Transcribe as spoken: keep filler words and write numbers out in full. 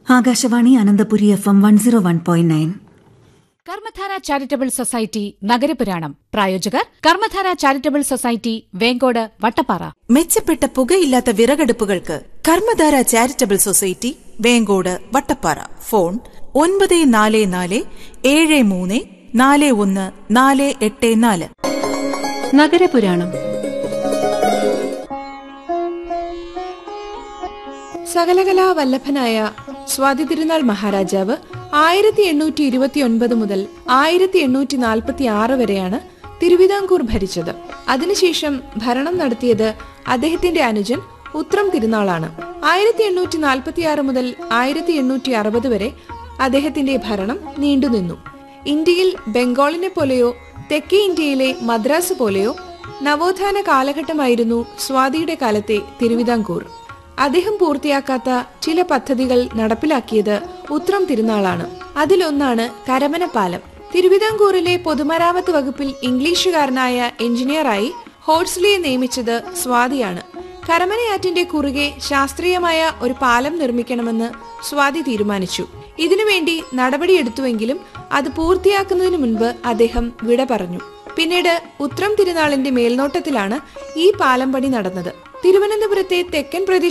Akashvani Ananthapuri F M one zero one point nine. Karmadhara charitable society നഗരപുരാണം. പ്രായോജകർ Karmadhara charitable society, Vengode, Vattappara. മെച്ചപ്പെട്ട പുകയില്ലാത്ത വിറകടുപ്പുകൾക്ക് Karmadhara charitable society, Vengode, Vattappara. Phone ഒൻപത് നാല് നാല് ഏഴ് മൂന്ന് നാല് ഒന്ന് നാല് എട്ട് നാല്. നഗരപുരാണം. സകലകലാ വല്ലഭനായ സ്വാതി തിരുനാൾ മഹാരാജാവ് ആയിരത്തി എണ്ണൂറ്റി ഇരുപത്തി ഒൻപത് മുതൽ ആയിരത്തി എണ്ണൂറ്റി നാൽപ്പത്തി ആറ് വരെയാണ് തിരുവിതാംകൂർ ഭരിച്ചത്. അതിനുശേഷം ഭരണം നടത്തിയത് അദ്ദേഹത്തിന്റെ അനുജൻ ഉത്രം തിരുനാളാണ്. ആയിരത്തി എണ്ണൂറ്റി നാൽപ്പത്തി ആറ് മുതൽ ആയിരത്തി എണ്ണൂറ്റി അറുപത് വരെ അദ്ദേഹത്തിന്റെ ഭരണം നീണ്ടുനിന്നു. ഇന്ത്യയിൽ ബംഗാളിനെ പോലെയോ തെക്കേ ഇന്ത്യയിലെ മദ്രാസ് പോലെയോ നവോത്ഥാന കാലഘട്ടമായിരുന്നു സ്വാതിയുടെ കാലത്തെ തിരുവിതാംകൂർ. അദ്ദേഹം പൂർത്തിയാക്കാത്ത ചില പദ്ധതികൾ നടപ്പിലാക്കിയത് ഉത്രം തിരുനാളാണ്. അതിലൊന്നാണ് കരമന പാലം. തിരുവിതാംകൂറിലെ പൊതുമരാമത്ത് വകുപ്പിൽ ഇംഗ്ലീഷുകാരനായ എഞ്ചിനീയറായി ഹോഴ്സ്ലിയെ നിയമിച്ചത് സ്വാതിയാണ്. കരമനയാറ്റിന്റെ കുറുകെ ശാസ്ത്രീയമായ ഒരു പാലം നിർമ്മിക്കണമെന്ന് സ്വാതി തീരുമാനിച്ചു. ഇതിനുവേണ്ടി നടപടിയെടുത്തുവെങ്കിലും അത് പൂർത്തിയാക്കുന്നതിന് മുൻപ് അദ്ദേഹം വിട പറഞ്ഞു. പിന്നീട് ഉത്രം തിരുനാളിന്റെ മേൽനോട്ടത്തിലാണ് ഈ പാലം പണി നടന്നത്. തിരുവനന്തപുരത്തെ തെക്കൻ പ്രദേശ